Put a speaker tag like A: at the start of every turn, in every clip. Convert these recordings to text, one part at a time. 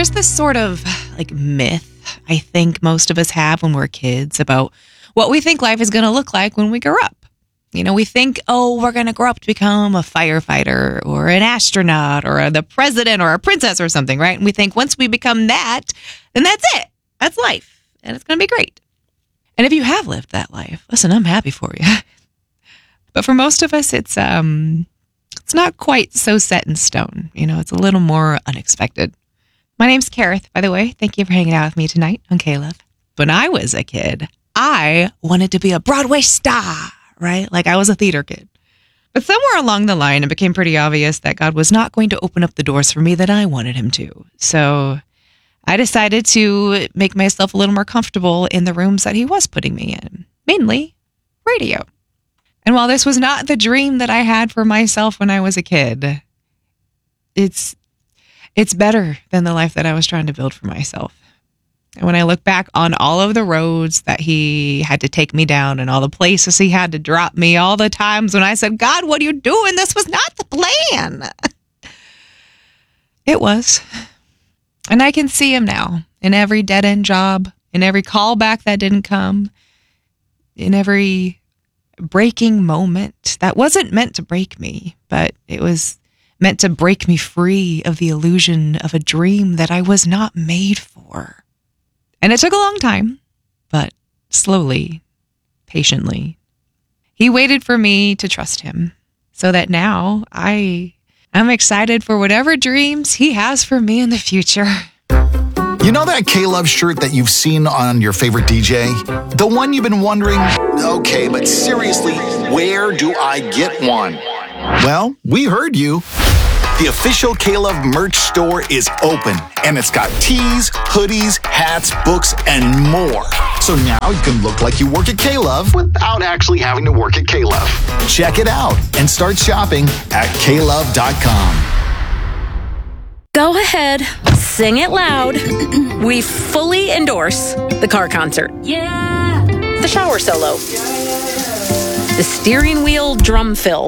A: There's this sort of like myth I think most of us have when we're kids about what we think life is going to look like when we grow up. You know, we think, oh, we're going to grow up to become a firefighter or an astronaut or the president or a princess or something, right? And we think once we become that, then that's it. That's life. And it's going to be great. And if you have lived that life, listen, I'm happy for you. But for most of us, it's not quite so set in stone. You know, it's a little more unexpected. My name's Kareth, by the way. Thank you for hanging out with me tonight on K-Love. When I was a kid, I wanted to be a Broadway star, right? Like I was a theater kid. But somewhere along the line, it became pretty obvious that God was not going to open up the doors for me that I wanted him to. So I decided to make myself a little more comfortable in the rooms that he was putting me in, mainly radio. And while this was not the dream that I had for myself when I was a kid, it's better than the life that I was trying to build for myself. And when I look back on all of the roads that he had to take me down and all the places he had to drop me, all the times when I said, God, what are you doing? This was not the plan. It was. And I can see him now in every dead-end job, in every callback that didn't come, in every breaking moment that wasn't meant to break me, but it was meant to break me free of the illusion of a dream that I was not made for. And it took a long time, but slowly, patiently, he waited for me to trust him so that now I'm excited for whatever dreams he has for me in the future.
B: You know that K-Love shirt that you've seen on your favorite DJ? The one you've been wondering, okay, but seriously, where do I get one? Well, we heard you. The official K-Love merch store is open, and it's got tees, hoodies, hats, books, and more. So now you can look like you work at K-Love without actually having to work at K-Love. Check it out and start shopping at klove.com.
C: Go ahead, sing it loud. We fully endorse the car concert. Yeah. The shower solo. Yeah. The steering wheel drum fill.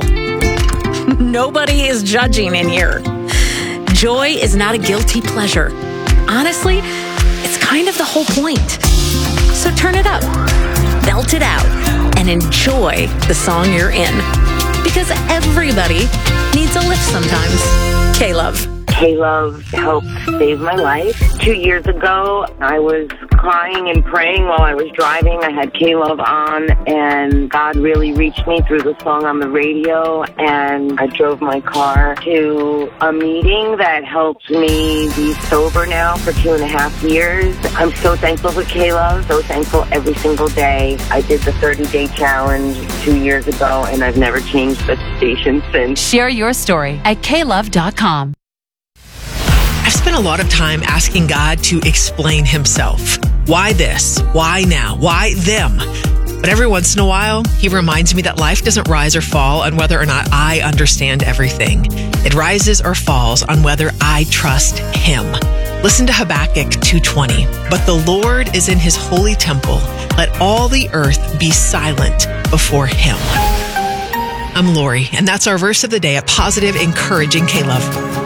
C: Nobody is judging in here. Joy is not a guilty pleasure. Honestly, it's kind of the whole point. So turn it up, belt it out, and enjoy the song you're in. Because everybody needs a lift sometimes. K-Love.
D: K-Love helped save my life. 2 years ago, I was crying and praying while I was driving. I had K-Love on, and God really reached me through the song on the radio, and I drove my car to a meeting that helped me be sober now for 2.5 years. I'm so thankful for K-Love, so thankful every single day. I did the 30-day challenge 2 years ago, and I've never changed the station since.
E: Share your story at klove.com.
F: I've spent a lot of time asking God to explain himself. Why this? Why now? Why them? But every once in a while, he reminds me that life doesn't rise or fall on whether or not I understand everything. It rises or falls on whether I trust him. Listen to Habakkuk 2:20. But the Lord is in his holy temple. Let all the earth be silent before him. I'm Lori, and that's our verse of the day at Positive Encouraging K-Love.